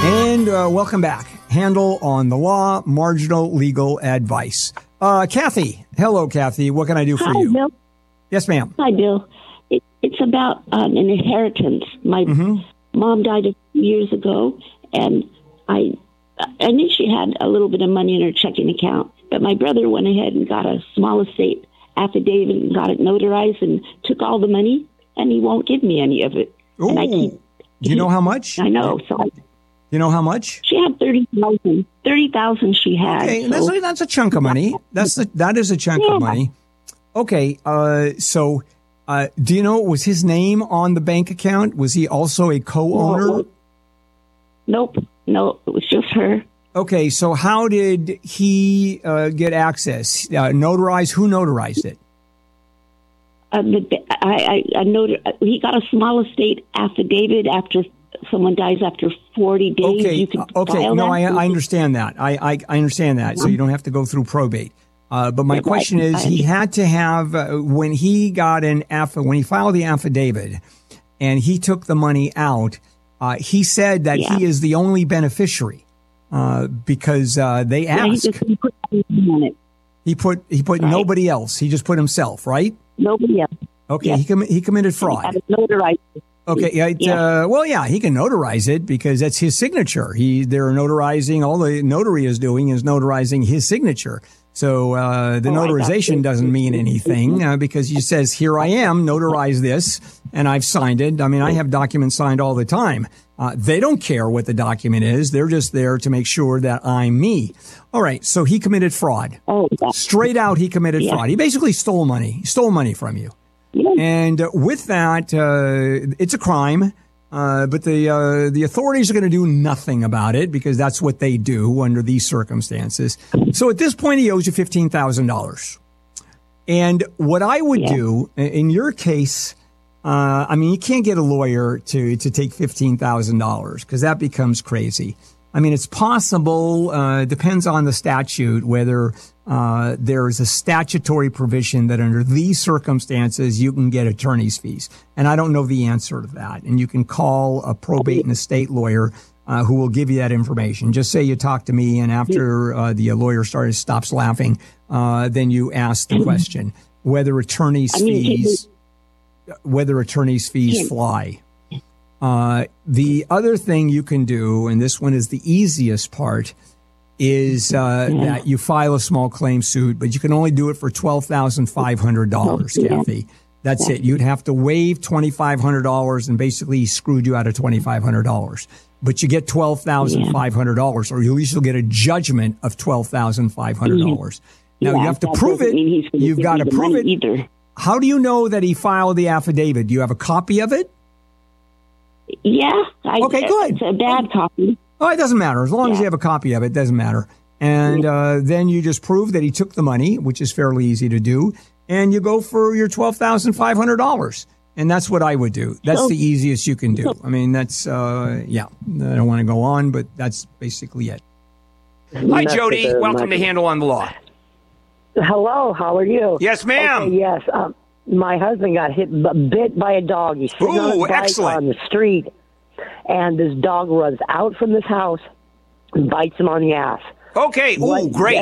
And welcome back. Handle on the Law, Marginal Legal Advice. Kathy. Hello, Kathy. What can I do for you? Bill. Yes, ma'am. Hi, Bill. It's about an inheritance. My mom died a few years ago, and I knew she had a little bit of money in her checking account, but my brother went ahead and got a small estate affidavit and got it notarized and took all the money, and he won't give me any of it. Ooh. And Do you know how much? I know. So you know how much? She had 30,000. 30,000 she had. Okay, so. that's a chunk of money. That is a chunk of money. Okay, so do you know, was his name on the bank account? Was he also a co-owner? Nope. No, it was just her. Okay, so how did he get access? Notarized? Who notarized it? He got a small estate affidavit after someone dies after 40 days. Okay, you can okay. No, I understand that. I understand that. So you don't have to go through probate. But my question is, he had to have when he got when he filed the affidavit, and he took the money out. He said that he is the only beneficiary because they asked. He put nobody else. He just put himself, right? Nobody else. Okay, he committed fraud. Okay, he can notarize it because that's his signature. They're notarizing. All the notary is doing is notarizing his signature. So the notarization doesn't mean anything because he says, "Here I am, notarize this," and I've signed it. I mean, I have documents signed all the time. They don't care what the document is. They're just there to make sure that I'm me. All right, so he committed fraud. Straight out, he committed fraud. He basically stole money. He stole money from you. And with that, it's a crime. But the authorities are going to do nothing about it because that's what they do under these circumstances. So at this point, he owes you $15,000. And what I would do in your case, you can't get a lawyer to take $15,000 because that becomes crazy. I mean, it's possible, depends on the statute, whether there is a statutory provision that under these circumstances you can get attorney's fees. And I don't know the answer to that. And you can call a probate and estate lawyer who will give you that information. Just say you talk to me, and after the lawyer stops laughing, then you ask the question whether attorney's fees fly. The other thing you can do, and this one is the easiest part, is that you file a small claim suit, but you can only do it for $12,500, Kathy. That's it. You'd have to waive $2,500, and basically he screwed you out of $2,500. But you get $12,500, or at least you'll get a judgment of $12,500. Now you have to prove it. You've got to prove it. Either. How do you know that he filed the affidavit? Do you have a copy of it? Yeah. Okay, good. It's a bad copy. Oh, it doesn't matter. As long as you have a copy of it, it doesn't matter. And then you just prove that he took the money, which is fairly easy to do, and you go for your $12,500. And that's what I would do. That's the easiest you can do. I mean, that's, I don't want to go on, but that's basically it. Hi, Jody. Welcome to Handle on the Law. Hello, how are you? Yes, ma'am. Okay, yes, my husband got bit by a dog. He's sitting on his bike on the street, and this dog runs out from this house and bites him on the ass. Okay, great.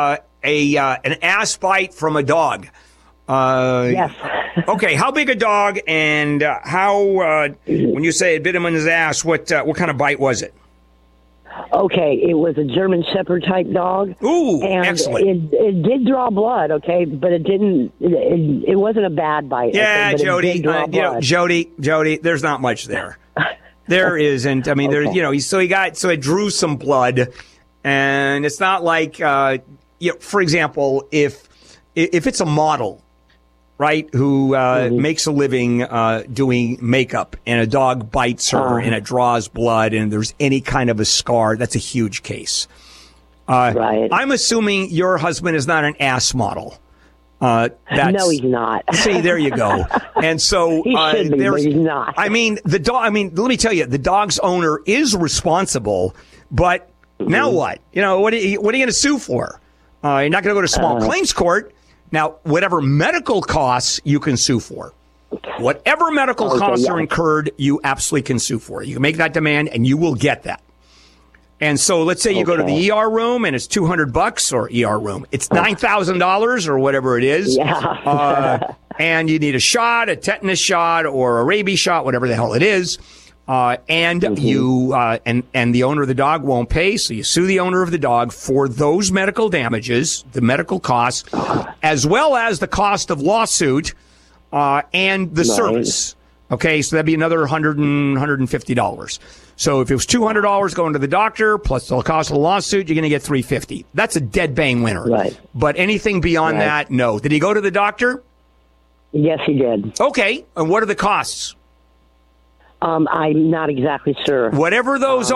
An ass bite from a dog. Yes. Okay, how big a dog, and how? When you say it bit him on his ass, what kind of bite was it? Okay, it was a German Shepherd type dog. Ooh, and excellent. It did draw blood, okay, but it didn't. It wasn't a bad bite. Yeah, okay, Jody. Jody. There's not much there. There isn't. I mean, it drew some blood, and it's not like, for example, if it's a model, right, who makes a living doing makeup, and a dog bites her and it draws blood and there's any kind of a scar, that's a huge case. Right. I'm assuming your husband is not an ass model. No, he's not. See, there you go. And so he should be, but he's not. I mean, the dog. I mean, let me tell you, the dog's owner is responsible. But now what? What are you going to sue for? You're not going to go to small claims court. Now, whatever medical costs you can sue for. Whatever medical costs are incurred, you absolutely can sue for. You can make that demand, and you will get that. And so let's say you go to the ER room and it's $200 or ER room. It's $9,000 or whatever it is. Yeah. And you need a shot, a tetanus shot or a rabies shot, whatever the hell it is. And the owner of the dog won't pay. So you sue the owner of the dog for those medical damages, the medical costs, as well as the cost of lawsuit, and the service. Okay. So that'd be another $150. So if it was $200 going to the doctor plus the cost of the lawsuit, you're going to get $350. That's a dead bang winner. Right. But anything beyond that, no. Did he go to the doctor? Yes, he did. Okay. And what are the costs? I'm not exactly sure. Whatever those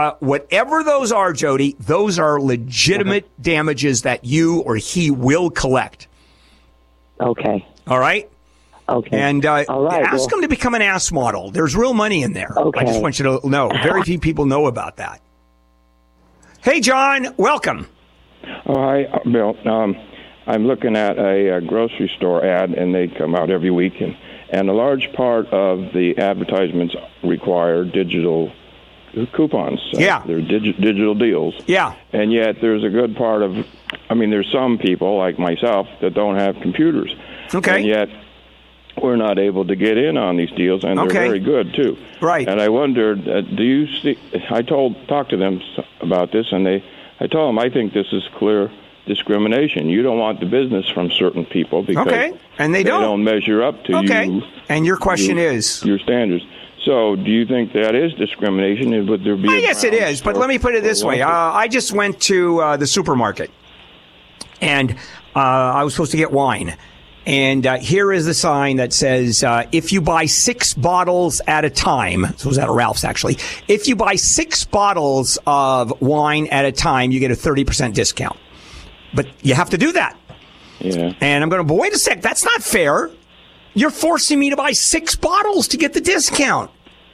are, Jody, those are legitimate damages that you or he will collect. Okay. All right? Okay. And all right, ask him to become an ass model. There's real money in there. Okay. I just want you to know. Very few people know about that. Hey, John, welcome. Oh, hi, Bill. I'm looking at a grocery store ad, and they come out every week, and a large part of the advertisements require digital coupons. Yeah. They're digital deals. Yeah. And yet there's a good part of, there's some people like myself that don't have computers. Okay. And yet we're not able to get in on these deals, and they're very good, too. Right. And I wondered, do you see, I talked to them about this, and I told them I think this is clear discrimination. You don't want the business from certain people because and they don't measure up to you. And your question is? Your standards. So do you think that is discrimination? And would there be I guess it is, but let me put it this way. I just went to the supermarket, and I was supposed to get wine. And here is the sign that says, if you buy 6 bottles at a time, so it was at Ralph's actually, if you buy 6 bottles of wine at a time, you get a 30% discount. But you have to do that. Yeah. And I'm going, but wait a sec, that's not fair. You're forcing me to buy 6 bottles to get the discount.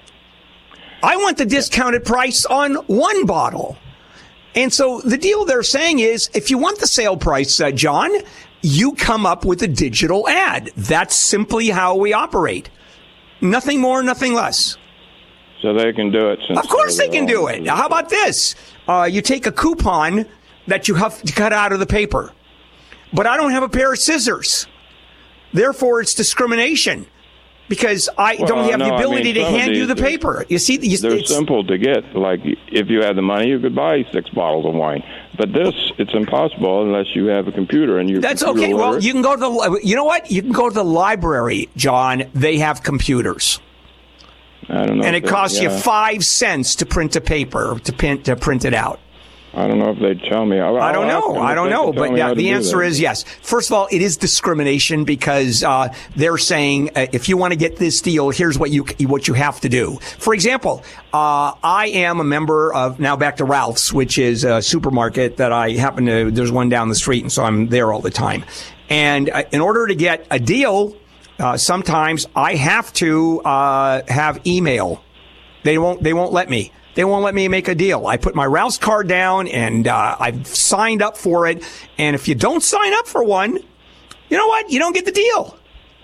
I want the discounted price on 1 bottle. And so the deal they're saying is, if you want the sale price, John, you come up with a digital ad. That's simply how we operate. Nothing more, nothing less. So they can do it. Of course they can do it. How about this? You take a coupon that you have to cut out of the paper. But I don't have a pair of scissors. Therefore, it's discrimination. Because I don't have the ability to hand you the paper. You see, they're simple to get. Like, if you had the money, you could buy 6 bottles of wine. But this, it's impossible unless you have a computer and you. That's okay. Well, you can go to the. You know what? You can go to the library, John. They have computers. I don't know. And it costs you 5 cents to print a paper to print it out. I don't know if they'd tell me. I don't know. But yeah, the answer is yes. First of all, it is discrimination because they're saying if you want to get this deal, here's what you have to do. For example, I am a member of, now back to Ralph's, which is a supermarket that I happen to, there's one down the street, and so I'm there all the time. And in order to get a deal, sometimes I have to have email. They won't let me. They won't let me make a deal. I put my Ralph's card down, and I've signed up for it. And if you don't sign up for one, you know what? You don't get the deal.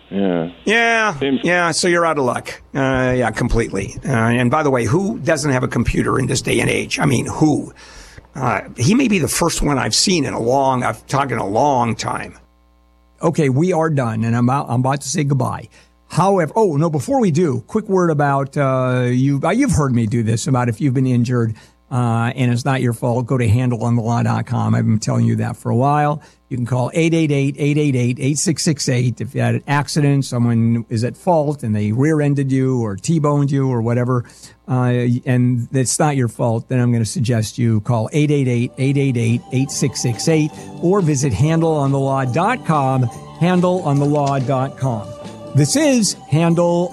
Yeah. So you're out of luck. Yeah, completely. And by the way, who doesn't have a computer in this day and age? I mean, who? He may be the first one I've seen in a long time. Okay, we are done, and I'm about to say goodbye. However, before we do, quick word about you've heard me do this, about if you've been injured and it's not your fault, go to handleonthelaw.com. I've been telling you that for a while. You can call 888-888-8668 if you had an accident, someone is at fault and they rear-ended you or T-boned you or whatever, and it's not your fault, then I'm going to suggest you call 888-888-8668 or visit handleonthelaw.com, handleonthelaw.com. This is Handle